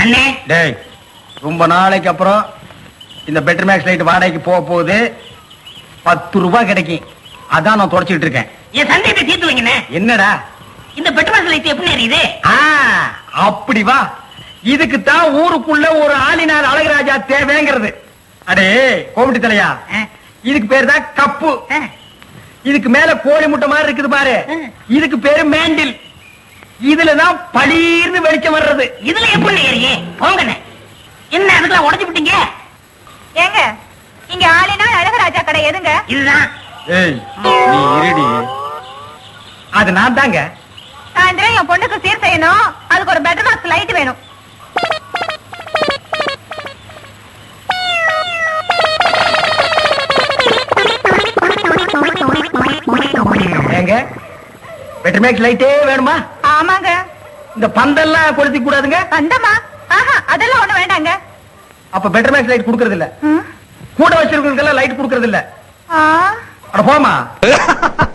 அண்ணே டேய், ரொம்ப நாளைக்கு அப்புறம் இந்த பெட்டர் மேக்ஸ் லைட் வாடகைக்கு போக போகுது. 10 ரூபாய் கிடைக்கும். அதான் நான் தொடச்சிட்டு இருக்கேன். என் சந்தேகத்தை தீர்த்து வைங்கண்ணே. என்னடா இந்த பெட்ரோல் லைட் எப்படி எரியுது? அப்படி வா. இதுக்கு தான் ஊருக்குள்ள ஒரு ஆளினார் அழகராஜா தேவைங்கிறது. அடே கோமிட்டி தலையா, இதுக்கு பேர் தான் கப்பு. இதுக்கு மேல கோழி முட்டை மாதிரி இருக்குது பாரு, இதுக்கு பேரு மேண்டில். இதுலதான் பளீர்னு வெளிச்சம் வர்றது. இதுல எப்படி ஏறியே போங்கண்ணே. என்ன அதுக்கெல்லாம் உடைச்சு விட்டீங்க? ஏங்க இங்க ஆளினா அழகராஜா கடை எதுங்க? இதுதான். ஏய் நீ இருடி. அது நான் தாங்க. சாயந்தரம் என் பொண்ணுக்கு சீர் செய்யணும், அதுக்கு ஒரு பெட்டர் பாக்ஸ் லைட் வேணும். ஏங்க பெட்டர் மேக்ஸ் லைட்டே வேணுமா? ஆமாங்க. இந்த பந்தெல்லாம் கொளுத்தி கூடாதுங்க. அந்தமா அதெல்லாம் ஒண்ணு வேண்டாங்க. அப்ப பெட்டர் மேக்ஸ் லைட் குடுக்கறது இல்ல. கூட வச்சிருக்கவங்களுக்கு எல்லாம் லைட் குடுக்கறது இல்ல. ஆ அட போமா.